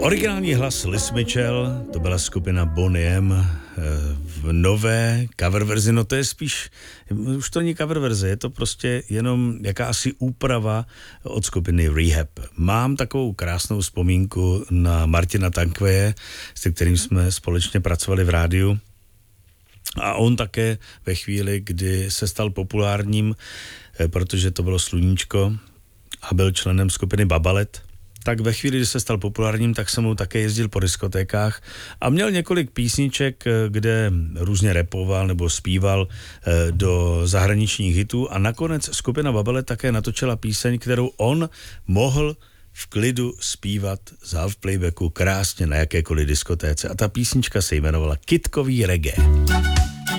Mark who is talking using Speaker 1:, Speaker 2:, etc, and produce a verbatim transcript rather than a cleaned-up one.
Speaker 1: Originální hlas Liz Mitchell, to byla skupina Boney M v nové cover verzi, no to je spíš, už to není cover verze, je to prostě jenom jakási úprava od skupiny Rehab. Mám takovou krásnou vzpomínku na Martina Tankveje, se kterým jsme společně pracovali v rádiu. A on také ve chvíli, kdy se stal populárním, protože to bylo sluníčko a byl členem skupiny Babalet, tak ve chvíli, kdy se stal populárním, tak jsem mu také jezdil po diskotékách a měl několik písniček, kde různě rapoval nebo zpíval do zahraničních hitů a nakonec skupina Babalet také natočila píseň, kterou on mohl v klidu zpívat z half playbacku krásně na jakékoliv diskotéce a ta písnička se jmenovala Kytkový reggae.